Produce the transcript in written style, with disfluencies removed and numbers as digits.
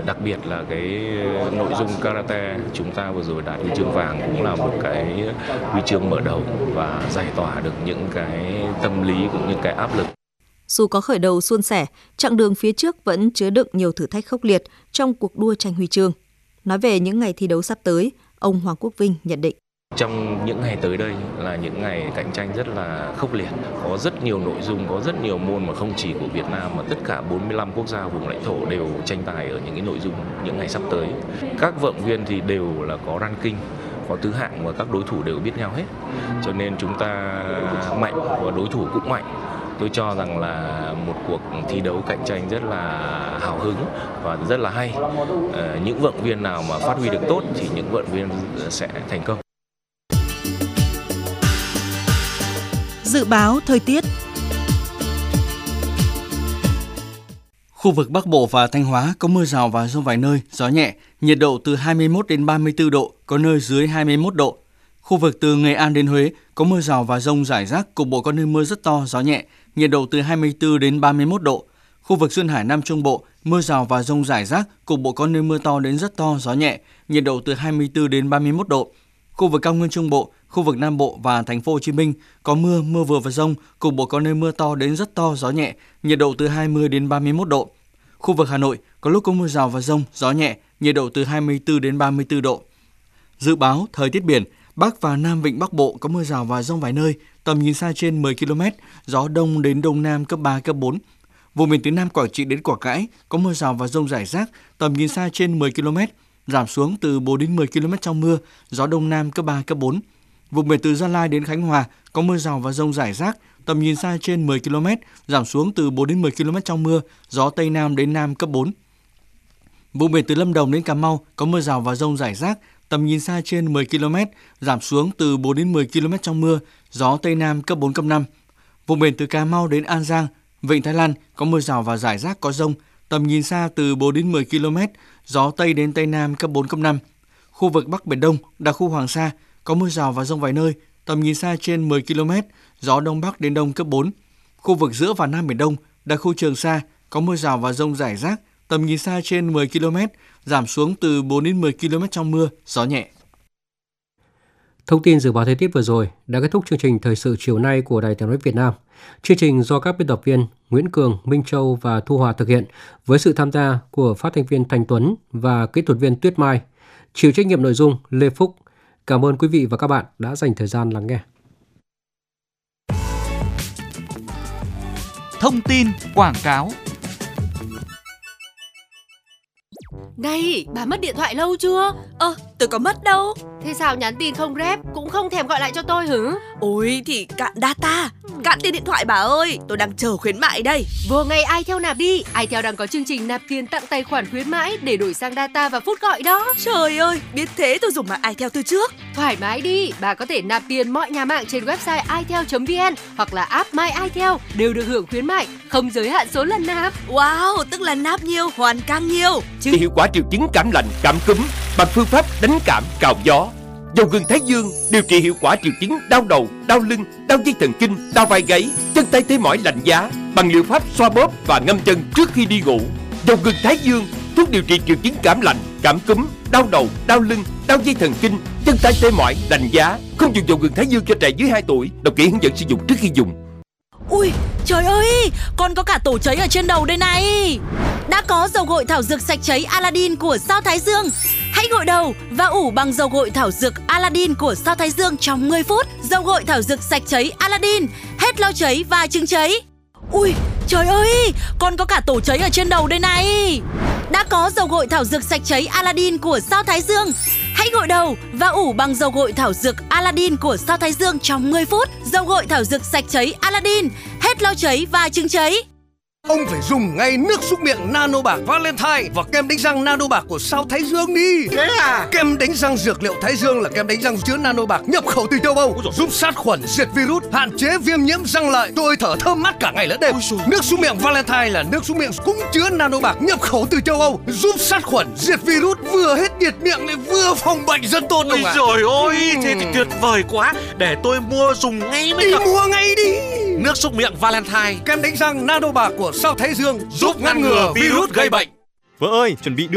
Đặc biệt là cái nội dung karate chúng ta vừa rồi đạt huy chương vàng cũng là một cái huy chương mở đầu và giải tỏa được những cái tâm lý cũng như cái áp lực. Dù có khởi đầu suôn sẻ, chặng đường phía trước vẫn chứa đựng nhiều thử thách khốc liệt trong cuộc đua tranh huy chương. Nói về những ngày thi đấu sắp tới, ông Hoàng Quốc Vinh nhận định. Trong những ngày tới đây là những ngày cạnh tranh rất là khốc liệt, có rất nhiều nội dung, có rất nhiều môn mà không chỉ của Việt Nam mà tất cả 45 quốc gia vùng lãnh thổ đều tranh tài ở những cái nội dung những ngày sắp tới. Các vận động viên thì đều là có ranking, có thứ hạng và các đối thủ đều biết nhau hết. Cho nên chúng ta mạnh và đối thủ cũng mạnh. Tôi cho rằng là một cuộc thi đấu cạnh tranh rất là hào hứng và rất là hay. Những vận động viên nào mà phát huy được tốt thì những vận động viên sẽ thành công. Dự báo thời tiết. Khu vực Bắc Bộ và Thanh Hóa có mưa rào và dông vài nơi, gió nhẹ, nhiệt độ từ 21 đến 34 độ, có nơi dưới 21 độ. Khu vực từ Nghệ An đến Huế có mưa rào và dông rải rác, cục bộ có nơi mưa rất to, gió nhẹ, nhiệt độ từ 24 đến 31 độ. Khu vực Duyên Hải Nam Trung Bộ, mưa rào và dông rải rác, cục bộ có nơi mưa to đến rất to, gió nhẹ, nhiệt độ từ 24 đến 31 độ. Khu vực Cao Nguyên Trung Bộ, khu vực Nam Bộ và Thành phố Hồ Chí Minh có mưa, mưa vừa và dông, cục bộ có nơi mưa to đến rất to, gió nhẹ, nhiệt độ từ 20 đến 31 độ. Khu vực Hà Nội có lúc có mưa rào và dông, gió nhẹ, nhiệt độ từ 24 đến 34 độ. Dự báo thời tiết biển, Bắc và Nam Vịnh Bắc Bộ có mưa rào và dông vài nơi, tầm nhìn xa trên 10 km, gió đông đến đông nam cấp 3, cấp 4. Vùng biển từ Nam Quảng Trị đến Quảng Ngãi có mưa rào và dông rải rác, tầm nhìn xa trên 10 km, giảm xuống từ 4 đến 10 km trong mưa, gió đông nam cấp 3, cấp 4. Vùng biển từ Gia Lai đến Khánh Hòa có mưa rào và dông rải rác, tầm nhìn xa trên 10 km, giảm xuống từ 4 đến 10 km trong mưa, gió Tây Nam đến Nam cấp 4. Vùng biển từ Lâm Đồng đến Cà Mau có mưa rào và dông rải rác, tầm nhìn xa trên 10 km, giảm xuống từ 4 đến 10 km trong mưa, gió Tây Nam cấp 4, cấp 5. Vùng biển từ Cà Mau đến An Giang, Vịnh Thái Lan có mưa rào và rải rác có dông, tầm nhìn xa từ 4 đến 10 km, gió Tây đến Tây Nam cấp 4, cấp 5. Khu vực Bắc Biển Đông, đặc khu Hoàng Sa có mưa rào và dông vài nơi, tầm nhìn xa trên 10 km, gió Đông Bắc đến Đông cấp 4. Khu vực giữa và Nam Biển Đông, đặc khu Trường Sa có mưa rào và dông rải rác, tầm nhìn xa trên 10 km, giảm xuống từ 4 đến 10 km trong mưa, gió nhẹ. Thông tin dự báo thời tiết vừa rồi đã kết thúc chương trình Thời sự chiều nay của Đài Tiếng nói Việt Nam. Chương trình do các biên tập viên Nguyễn Cường, Minh Châu và Thu Hòa thực hiện với sự tham gia của phát thanh viên Thành Tuấn và kỹ thuật viên Tuyết Mai. Chịu trách nhiệm nội dung Lê Phúc. Cảm ơn quý vị và các bạn đã dành thời gian lắng nghe. Thông tin quảng cáo. Này, bà mất điện thoại lâu chưa? Tôi có mất đâu. Thế sao nhắn tin không rep, cũng không thèm gọi lại cho tôi hử? Ôi thì cạn data, cạn tiền điện thoại bà ơi, tôi đang chờ khuyến mại đây. Vừa ngày iTel nạp đi, iTel đang có chương trình nạp tiền tặng tài khoản khuyến mãi để đổi sang data và phút gọi đó. Trời ơi, biết thế tôi dùng mạng iTel từ trước. Thoải mái đi, bà có thể nạp tiền mọi nhà mạng trên website itel.vn hoặc là app My iTel đều được hưởng khuyến mại, không giới hạn số lần nạp. Wow, tức là nạp nhiều, hoàn càng nhiều. Thì hiệu quả triệu chứng cảm lạnh, cảm cúm bằng phương pháp đánh cảm cào gió. Dầu gừng Thái Dương điều trị hiệu quả triệu chứng đau đầu, đau lưng, đau dây thần kinh, đau vai gáy, chân tay tê mỏi lạnh giá bằng liệu pháp xoa bóp và ngâm chân trước khi đi ngủ. Dầu gừng Thái Dương thuốc điều trị triệu chứng cảm lạnh, cảm cúm, đau đầu, đau lưng, đau dây thần kinh, chân tay tê mỏi lạnh giá. Không dùng dầu gừng Thái Dương cho trẻ dưới 2 tuổi. Đọc kỹ hướng dẫn sử dụng trước khi dùng. Ui, trời ơi, con có cả tổ cháy ở trên đầu đây này. Đã có dầu gội thảo dược sạch cháy Aladdin của Sao Thái Dương. Hãy gội đầu và ủ bằng dầu gội thảo dược Aladdin của Sao Thái Dương trong 10 phút. Dầu gội thảo dược sạch cháy Aladdin, hết lau cháy và chứng cháy. Ui, trời ơi, con có cả tổ cháy ở trên đầu đây này. Đã có dầu gội thảo dược sạch cháy Aladdin của Sao Thái Dương. Hãy gội đầu và ủ bằng dầu gội thảo dược Aladdin của Sao Thái Dương trong 10 phút. Dầu gội thảo dược sạch cháy Aladdin, hết lau cháy và chứng cháy. Ông phải dùng ngay nước súc miệng Nano Bạc Valentine và kem đánh răng Nano Bạc của Sao Thái Dương đi. Thế à? Kem đánh răng dược liệu Thái Dương là kem đánh răng chứa Nano Bạc nhập khẩu từ châu Âu, giúp sát khuẩn, diệt virus, hạn chế viêm nhiễm răng lợi. Tôi thở thơm mát cả ngày lẫn đêm. Nước súc miệng Valentine là nước súc miệng cũng chứa Nano Bạc nhập khẩu từ châu Âu, giúp sát khuẩn, diệt virus, vừa hết nhiệt miệng lại vừa phòng bệnh rất tốt. Ôi trời ơi, thế thì tuyệt vời quá. Để tôi mua dùng ngay mới được. Mua ngay đi. Nước súc miệng Valentine, kem đánh răng Nano Bạc của Sao Thái Dương giúp ngăn ngừa virus gây bệnh. Vợ ơi, chuẩn bị đưa